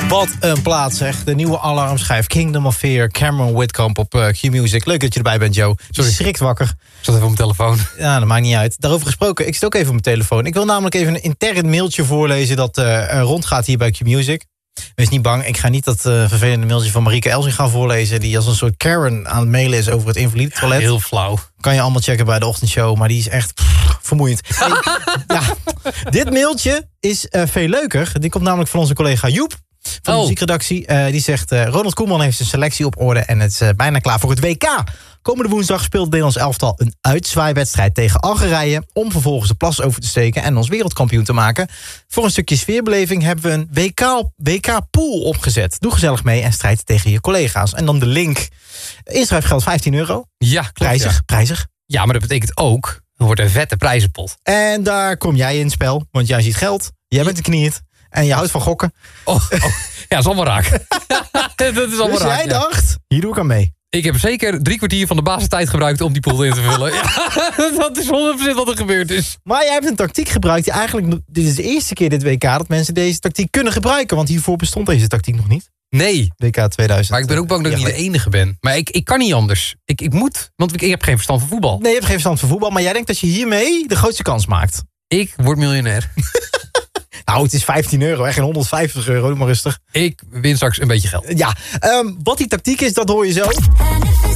Wat een plaats, zeg. De nieuwe alarmschijf Kingdom of Fear, Cameron Whitcomb op Q-Music. Leuk dat je erbij bent, Joe. Sorry. Je schrikt wakker. Ik zat even op mijn telefoon. Ja, dat maakt niet uit. Daarover gesproken, ik zit ook even op mijn telefoon. Ik wil namelijk even een intern mailtje voorlezen dat rondgaat hier bij Q-Music. Wees niet bang, ik ga niet dat vervelende mailtje van Marieke Elsing gaan voorlezen... die als een soort Karen aan het mailen is over het invalide toilet. Ja, heel flauw. Kan je allemaal checken bij de ochtendshow, maar die is echt vermoeiend. Ja, dit mailtje is veel leuker. Die komt namelijk van onze collega Joep van de muziekredactie. Die zegt, Ronald Koeman heeft zijn selectie op orde... en het is bijna klaar voor het WK. Komende woensdag speelt het Nederlands elftal een uitzwaaiwedstrijd tegen Algerije... om vervolgens de plas over te steken en ons wereldkampioen te maken. Voor een stukje sfeerbeleving hebben we een WK-pool opgezet. Doe gezellig mee en strijd tegen je collega's. En dan de link. Inschrijfgeld €15. Ja, klopt, Prijzig. Ja, maar dat betekent ook, er wordt een vette prijzenpot. En daar kom jij in het spel, want jij ziet geld. Jij bent geknierd en je houdt van gokken. Ja, dat is allemaal raak. Dat is allemaal dus raak, jij dacht, hier doe ik aan mee. Ik heb zeker 3 kwartier van de basistijd gebruikt om die pool in te vullen. Ja, dat is 100% wat er gebeurd is. Maar jij hebt een tactiek gebruikt die eigenlijk... Dit is de eerste keer dit WK dat mensen deze tactiek kunnen gebruiken. Want hiervoor bestond deze tactiek nog niet. Nee. WK 2000. Maar ik ben ook bang dat ik niet de enige ben. Maar ik kan niet anders. Ik moet, want ik heb geen verstand van voetbal. Nee, je hebt geen verstand van voetbal. Maar jij denkt dat je hiermee de grootste kans maakt. Ik word miljonair. Nou, het is €15, echt geen €150. Doe maar rustig. Ik win straks een beetje geld. Ja, wat die tactiek is, dat hoor je zo.